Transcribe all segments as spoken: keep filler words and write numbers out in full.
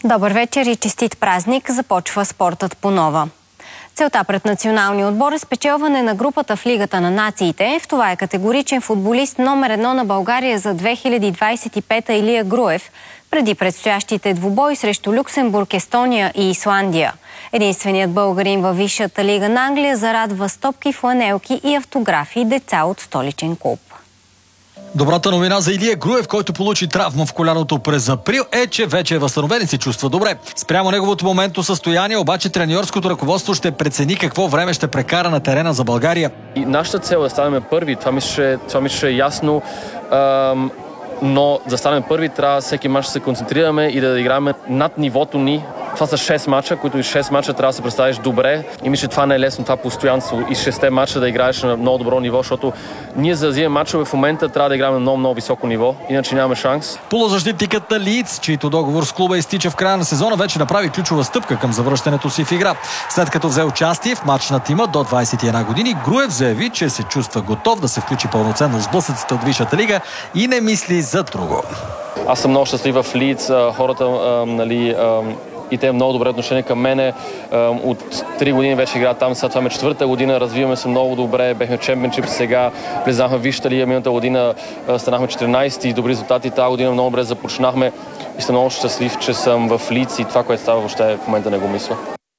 Добър вечер и честит празник. Започва спортът по нова. Целта пред националния отбор е спечелване на групата в Лигата на нациите. В това е категоричен футболист номер едно на България за две хиляди двадесет и пета Илия Груев, преди предстоящите двубои срещу Люксембург, Естония и Исландия. Единственият българин във Висшата лига на Англия зарадва стопки, фланелки и автографи деца от столичен клуб. Добрата новина за Илия Груев, който получи травма в коляното през април, е, че вече е възстановен и се чувства добре. Спрямо неговото моментно състояние, обаче треньорското ръководство ще прецени какво време ще прекара на терена за България. И нашата цел е да станем първи, това мисля, това мисля е ясно, ам, но за да станем първи трябва всеки мач да се концентрираме и да играем над нивото ни. Това са шест мача, които и шест мача трябва да се представиш добре. И мисля, че това не е лесно, това постоянство. И шесте мача да играеш на много добро ниво, защото ние за да вземем мачове в момента трябва да играем на много, много високо ниво, иначе нямаме шанс. Полузащитникът на Лийдс, чийто договор с клуба изтича в края на сезона, вече направи ключова стъпка към завръщането си в игра. След като взе участие в мач на тима до двадесет и една години, Груев заяви, че се чувства готов да се включи пълноценно в сблъсъците от Висшата лига и не мисли за друго. Аз съм много щастлив в Лийдс, хората, а, нали, а, и те много добре отношение към мене. От три години вече игра там, сега това е четвърта година, развиваме се много добре, бехме чемпионшип, сега влезнахме в Висшата лига, миналата година станахме четиринадесети и добри резултати, тази година много добре започнахме и съм много щастлив, че съм в Лийдс и това, което става въобще в момента не го мисля.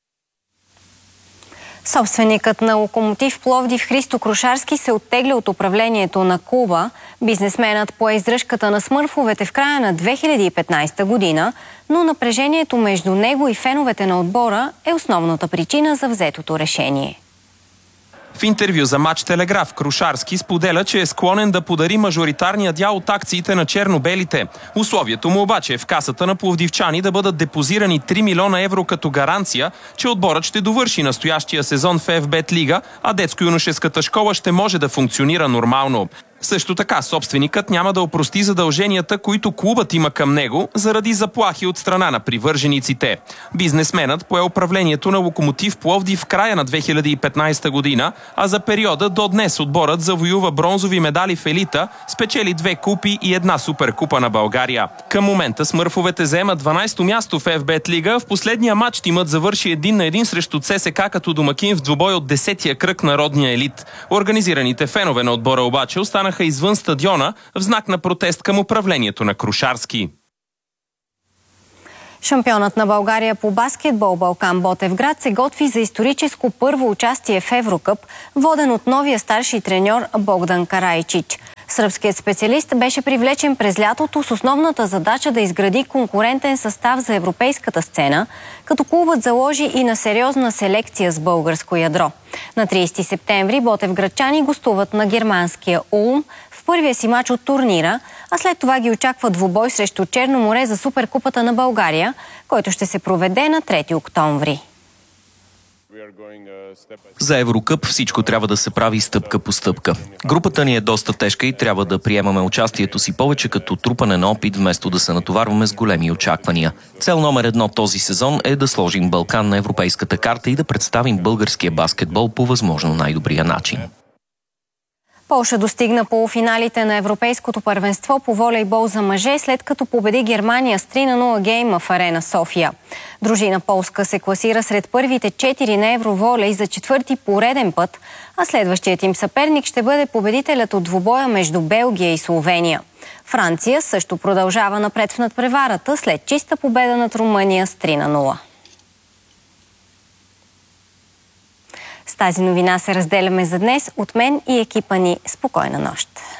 Собственикът на Локомотив Пловдив Христо Крушарски се оттегля от управлението на клуба. Бизнесменът пое издръжката на смърфовете в края на две хиляди и петнадесета година, но напрежението между него и феновете на отбора е основната причина за взетото решение. В интервю за Матч Телеграф Крушарски споделя, че е склонен да подари мажоритарния дял от акциите на черно-белите. Условието му обаче е в касата на пловдивчани да бъдат депозирани три милиона евро като гаранция, че отборът ще довърши настоящия сезон в Еф Бет Лига, а детско-юношеската школа ще може да функционира нормално. Също така, собственикът няма да опрости задълженията, които клубът има към него, заради заплахи от страна на привържениците. Бизнесменът пое управлението на Локомотив Пловдив в края на две хиляди и петнадесета година, а за периода до днес отборът завоюва бронзови медали в елита, спечели две купи и една суперкупа на България. Към момента смърфовете заемат дванадесето място в Еф Бет Лига. В последния матч тимът завърши един на един срещу Це Ес Ка като домакин в двубой от десетия кръг на родния елит. Организираните фенове на отбора обаче останаха извън стадиона в знак на протест към управлението на Крушарски. Шампионът на България по баскетбол Балкан Ботевград се готви за историческо първо участие в Еврокъп, воден от новия старши треньор Богдан Карайчич. Сръбският специалист беше привлечен през лятото с основната задача да изгради конкурентен състав за европейската сцена, като клубът заложи и на сериозна селекция с българско ядро. На тридесети септември ботевградчани гостуват на германския Улм в първия си мач от турнира, а след това ги очаква двубой срещу Черно море за Суперкупата на България, който ще се проведе на трети октомври. За Еврокъп всичко трябва да се прави стъпка по стъпка. Групата ни е доста тежка и трябва да приемаме участието си повече като трупане на опит, вместо да се натоварваме с големи очаквания. Цел номер едно този сезон е да сложим Балкан на европейската карта и да представим българския баскетбол по възможно най-добрия начин. Полша достигна полуфиналите на Европейското първенство по волейбол за мъже, след като победи Германия с три на нула гейма в Арена София. Дружина полска се класира сред първите четири на Евроволей за четвърти пореден път, а следващият им съперник ще бъде победителят от двубоя между Белгия и Словения. Франция също продължава напред в надпреварата след чиста победа над Румъния с три на нула. С тази новина се разделяме за днес. От мен и екипа ни спокойна нощ.